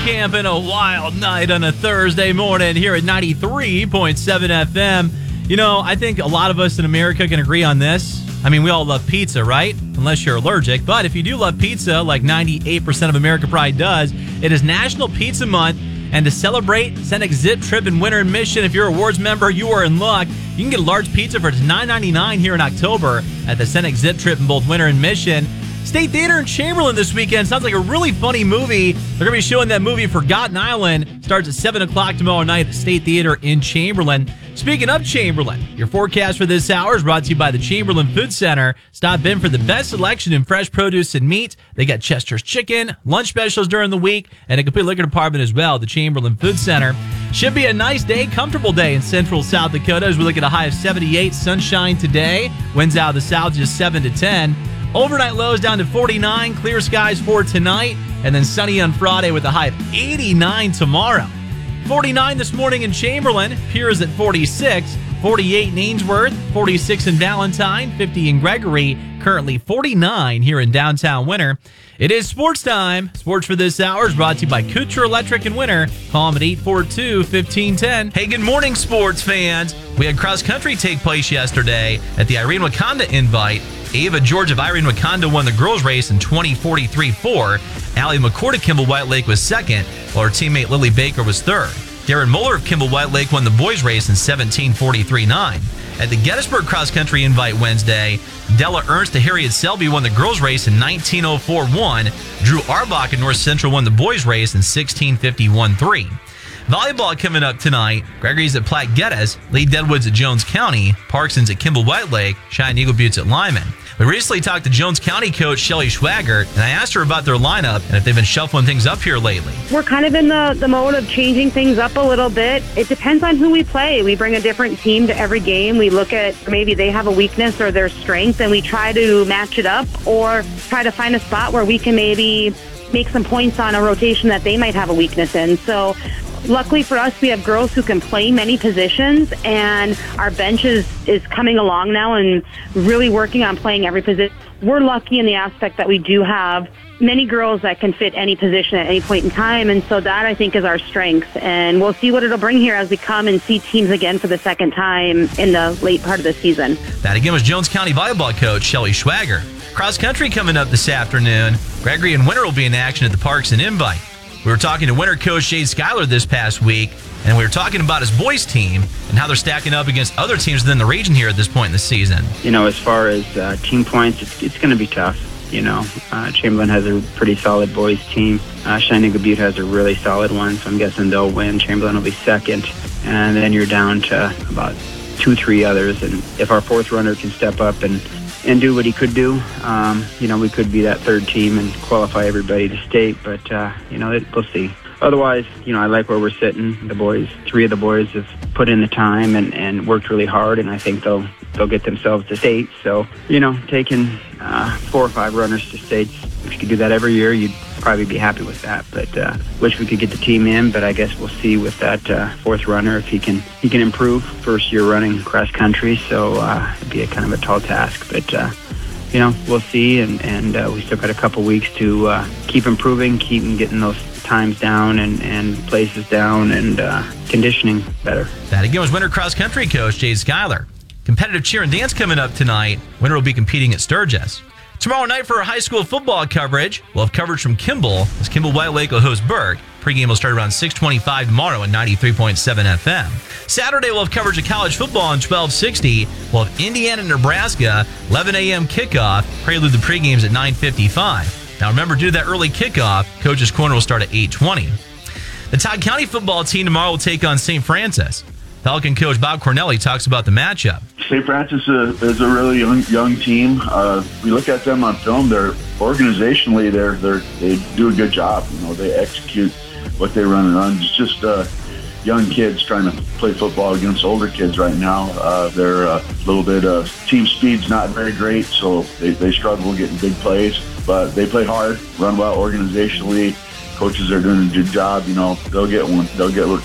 camp and a wild night on a Thursday morning here at 93.7 FM. You know, I think a lot of us in America can agree on this. I mean, we all love pizza, right? Unless you're allergic. But if you do love pizza, like 98% of America probably does, it is National Pizza Month. And to celebrate, Cenex Zip Trip and Winter in Mission. If you're a Awards member, you are in luck. You can get a large pizza for $9.99 here in October at the Cenex Zip Trip in both Winter and Mission. State Theater in Chamberlain this weekend. Sounds like a really funny movie. They're going to be showing that movie Forgotten Island. Starts at 7 o'clock tomorrow night at State Theater in Chamberlain. Speaking of Chamberlain, your forecast for this hour is brought to you by the Chamberlain Food Center. Stop in for the best selection in fresh produce and meat. They got Chester's Chicken, lunch specials during the week, and a complete liquor department as well, the Chamberlain Food Center. Should be a nice day, comfortable day in central South Dakota as we look at a high of 78, sunshine today. Winds out of the south just 7 to 10. Overnight lows down to 49, clear skies for tonight, and then sunny on Friday with a high of 89 tomorrow. 49 this morning in Chamberlain, Pierce at 46, 48 in Ainsworth, 46 in Valentine, 50 in Gregory, currently 49 here in downtown Winter. It is sports time. Sports for this hour is brought to you by Kucher Electric in Winter. Call them at 842-1510. Hey, good morning, sports fans. We had cross country take place yesterday at the Irene Wakanda Invite. Ava George of Irene Wakanda won the girls' race in 20:43.4. Allie McCord of Kimball White Lake was second, while her teammate Lily Baker was third. Darren Muller of Kimball White Lake won the boys' race in 17:43.9. At the Gettysburg Cross Country Invite Wednesday, Della Ernst to Harriet Selby won the girls' race in 19:04.1. Drew Arbach of North Central won the boys' race in 16:51.3. Volleyball coming up tonight. Gregory's at Platte Geddes, Lee Deadwoods at Jones County, Parkson's at Kimball White Lake, Cheyenne Eagle Buttes at Lyman. We recently talked to Jones County coach Shelly Schwagert, and I asked her about their lineup and if they've been shuffling things up here lately. We're kind of in the mode of changing things up a little bit. It depends on who we play. We bring a different team to every game. We look at maybe they have a weakness or their strength, and we try to match it up or try to find a spot where we can maybe make some points on a rotation that they might have a weakness in. So luckily for us, we have girls who can play many positions, and our bench is coming along now and really working on playing every position. We're lucky in the aspect that we do have many girls that can fit any position at any point in time, and so that, I think, is our strength. And we'll see what it'll bring here as we come and see teams again for the second time in the late part of the season. That again was Jones County volleyball coach Shelly Schwager. Cross country coming up this afternoon. Gregory and Winter will be in action at the Parks and Invite. We were talking to Winter coach Jade Schuyler this past week, and we were talking about his boys' team and how they're stacking up against other teams within the region here at this point in the season. You know, as far as team points, it's going to be tough. You know, Chamberlain has a pretty solid boys' team. Cheyenne Eagle Butte has a really solid one, so I'm guessing they'll win. Chamberlain will be second, and then you're down to about 2-3 others. And if our fourth runner can step up and do what he could do, you know, we could be that third team and qualify everybody to state, but, you know, we'll see. Otherwise, you know, I like where we're sitting. The boys, 3 of the boys have put in the time and worked really hard, and I think they'll get themselves to state. So, you know, taking 4 or 5 runners to states, if you could do that every year, you'd probably be happy with that. But wish we could get the team in, but I guess we'll see with that 4th runner if he can improve. First year running cross country, so it'd be a kind of a tall task. But you know, we'll see, and we still got a couple weeks to keep improving, keep getting those times down and places down and conditioning better. That again was Winter cross country coach Jade Schuyler. Competitive cheer and dance coming up tonight. Winter will be competing at Sturgis. Tomorrow night for our high school football coverage, we'll have coverage from Kimball as Kimball White Lake will host Berg. Pregame will start around 6:25 tomorrow at 93.7 FM. Saturday, we'll have coverage of college football on 1260. We'll have Indiana, Nebraska, 11 a.m. kickoff. Prelude the pregames at 9:55. Now remember, due to that early kickoff, Coach's Corner will start at 8:20. The Todd County football team tomorrow will take on St. Francis. Pelican coach Bob Cornelli talks about the matchup. St. Francis is a really young team. We look at them on film. They're organizationally, they do a good job. You know, they execute what they run and run. It's just young kids trying to play football against older kids right now. They're a little bit team speed's not very great, so they struggle getting big plays. But they play hard, run well organizationally. Coaches are doing a good job. You know, they'll get